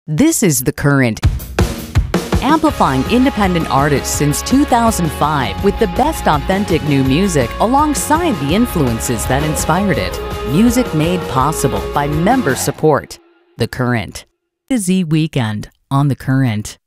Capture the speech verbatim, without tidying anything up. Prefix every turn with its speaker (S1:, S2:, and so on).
S1: This is The Current, amplifying independent artists since two thousand five with the best authentic new music alongside the influences that inspired it. Music made possible by member support. The Current. The Z Weekend on The Current.